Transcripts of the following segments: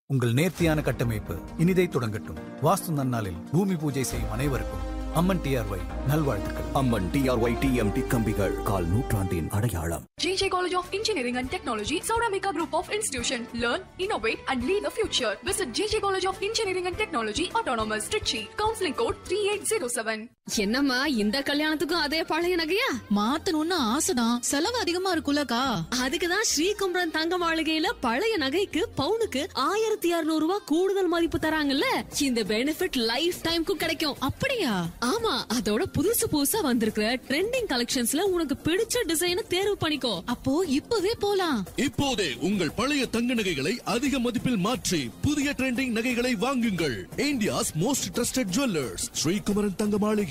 உங்கள் நேர்த்தியான கட்டமைப்பு இனிதை தொடங்கட்டும். வாஸ்து நன்னாளில் பூமி பூஜை செய்யும் அனைவருக்கும் அம்மன் டிஆர்ஒய் நல்வாழ்த்துக்கள். அம்மன் டிஆர்ஒய் டிஎம்டி கம்பிகள் கால் நூற்றாண்டின் அடையாளம். JJ College of Engineering and Technology, Sauramika Group of Institution. Learn, innovate and lead the future. Visit JJ College of Engineering and Technology, Autonomous, Trichy. Counseling code 3807. என்னம்மா இந்த கல்யாணத்துக்கும் அதே பழைய நகையா? மாத்தணும்னு ஆசைதான், செலவு அதிகமா இருக்குல்லக்கா. அதுக்குதான் ஸ்ரீகுமரன் தங்க மாளிகையில பழைய நகைக்கு பவுனுக்கு 1600 ரூபாய் கூடுதல் மதிப்பு தராங்கல்ல. இந்த பெனிஃபிட் லைஃப் டைம்க்கும் கிடைக்கும். அப்படியா? ஆமா, அதோட புதுசு புதுசா வந்திருக்கிற ட்ரெண்டிங் கலெக்ஷன்ஸ்ல உனக்கு பிடிச்ச டிசைனை தேர்வு பண்ணிக்கோ. அப்போ இப்பவே போலாம். இப்போதே உங்கள் பழைய தங்க நகைகளை அதிக மதிப்பில் மாற்றி புதிய ட்ரெண்டிங் நகைகளை வாங்குங்கள். India's most trusted jewellers, Sri Kumaran தங்க மாளிகை.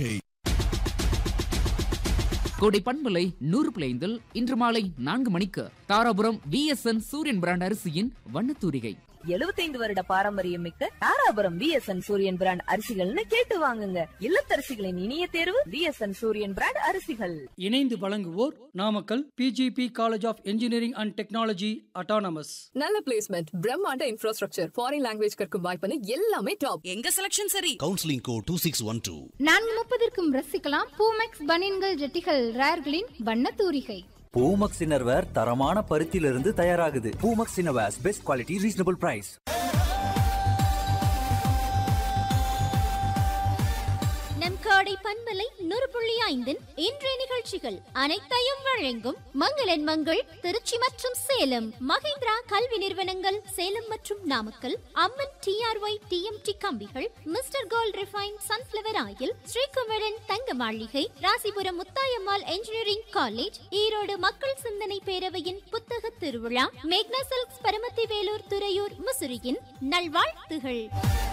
கோடை பண்பலை 100.5 இன்று மாலை 4 மணிக்கு தாராபுரம் VSN சூரியன் பிராண்ட் அரிசியின் வண்ணத்தூரிகை. 75 வருட பாரம்பரியம் மிக்க தாராபுரம் VSN சூரியன் பிராண்ட் அரிசிகள்னு கேட்டு வாங்குங்க. இல்லத்தரசிகளின் இனிய தேர்வு VSN சூரியன் பிராண்ட் அரிசிகள். இணைந்து வழங்குவோர் Namakkal PGP college of engineering and technology autonomous. நல்ல பிளேஸ்மெண்ட், பிரம்மாண்ட இன்ஃப்ராஸ்ட்ரக்சர், ஃபாரின் லாங்குவேஜ் கற்கும் வாய்ப்பு எல்லாமே டாப். எங்க செலக்ஷன் சரி. Counselling code 2612. 4:30 ரசிக்கலாம் பூமெக்ஸ் பனியன்கள் ஜெட்டிகள் ரேர்களின் வண்ணத்தூரிகை. பூமக்ஸ் இன்னர்வேர் தரமான பருத்தியிலிருந்து தயாராகுது. Poomex innerwears best quality reasonable price. நம் காடை பண்பலை 100.5 இன்றைய நிகழ்ச்சிகள் அனைத்தையும் வழங்கும் மங்களன் மங்கள் திருச்சி மற்றும் சேலம், மகேந்திரா கல்வி நிறுவனங்கள் சேலம் மற்றும் நாமக்கல், அம்மன் டிஆர்ஒய் டிஎம்டி கம்பிகள், mister gold refine sunflower oil, Sri Kumaran தங்க மாளிகை, ராசிபுரம் முத்தாயம்மாள் என்ஜினியரிங் காலேஜ், ஈரோடு மக்கள் சிந்தனை பேரவையின் புத்தக திருவிழா, மேக்னா சில்க்ஸ் பரமத்தி வேலூர் துறையூர் முசிறியின் நல்வாழ்த்துகள்.